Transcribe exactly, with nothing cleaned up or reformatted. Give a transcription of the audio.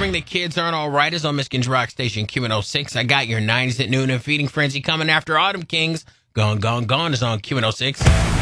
Discovering that kids aren't all right is on Michigan's rock station Q one oh six. I got your nineties at noon, and Feeding Frenzy coming after Autumn Kings. Gone, Gone, Gone is on Q one oh six.